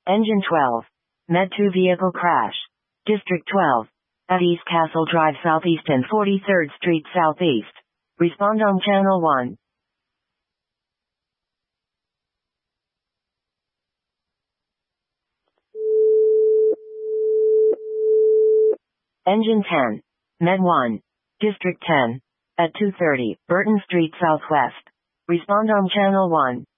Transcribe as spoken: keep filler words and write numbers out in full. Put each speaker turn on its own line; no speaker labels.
Engine twelve. Med two vehicle crash. District twelve. At East Castle Drive Southeast and forty-third Street Southeast. Respond on Channel one. Engine ten. Med one. District ten. At two thirty, Burton Street Southwest. Respond on Channel one.